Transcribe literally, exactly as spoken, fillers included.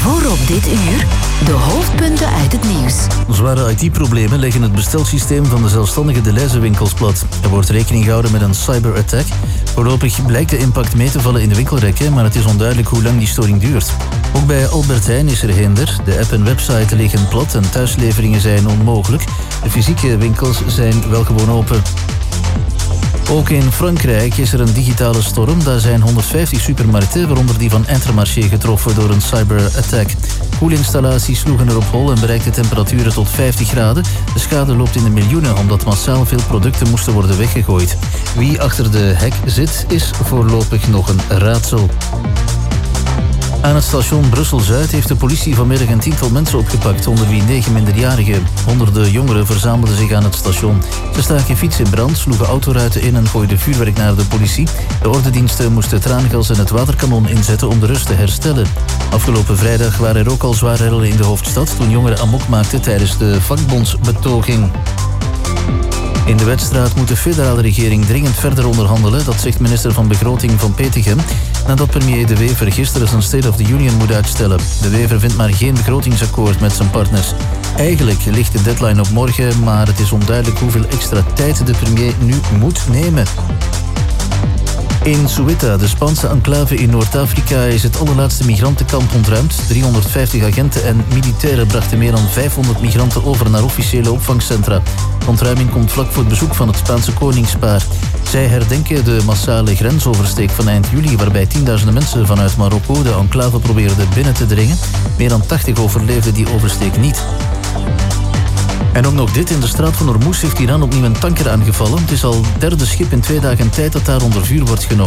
Voorop dit uur, de hoofdpunten uit het nieuws. Zware I T-problemen leggen het bestelsysteem van de zelfstandige Delhaize-winkels plat. Er wordt rekening gehouden met een cyberattack. Voorlopig blijkt de impact mee te vallen in de winkelrekken, maar het is onduidelijk hoe lang die storing duurt. Ook bij Albert Heijn is er hinder. De app en website liggen plat en thuisleveringen zijn onmogelijk. De fysieke winkels zijn wel gewoon open. Ook in Frankrijk is er een digitale storm. Daar zijn honderdvijftig supermarkten, waaronder die van Intermarché, getroffen door een cyberattack. Koelinstallaties sloegen erop hol en bereikten temperaturen tot vijftig graden. De schade loopt in de miljoenen, omdat massaal veel producten moesten worden weggegooid. Wie achter de hek zit, is voorlopig nog een raadsel. Aan het station Brussel-Zuid heeft de politie vanmiddag een tiental mensen opgepakt, onder wie negen minderjarigen. Honderden jongeren verzamelden zich aan het station. Ze staken fiets in brand, sloegen autoruiten in en gooiden vuurwerk naar de politie. De ordendiensten moesten traangas en het waterkanon inzetten om de rust te herstellen. Afgelopen vrijdag waren er ook al zware rellen in de hoofdstad toen jongeren amok maakten tijdens de vakbondsbetoging. In de Wetstraat moet de federale regering dringend verder onderhandelen, dat zegt minister van Begroting Van Petegem, nadat premier De Wever gisteren zijn State of the Union moet uitstellen. De Wever vindt maar geen begrotingsakkoord met zijn partners. Eigenlijk ligt de deadline op morgen, maar het is onduidelijk hoeveel extra tijd de premier nu moet nemen. In Ceuta, de Spaanse enclave in Noord-Afrika, is het allerlaatste migrantenkamp ontruimd. driehonderdvijftig agenten en militairen brachten meer dan vijfhonderd migranten over naar officiële opvangcentra. De ontruiming komt vlak voor het bezoek van het Spaanse koningspaar. Zij herdenken de massale grensoversteek van eind juli, waarbij tienduizenden mensen vanuit Marokko de enclave probeerden binnen te dringen. Meer dan tachtig overleefden die oversteek niet. En ook nog dit, in de straat van Hormuz heeft Iran opnieuw een tanker aangevallen. Het is al het derde schip in twee dagen tijd dat daar onder vuur wordt genomen.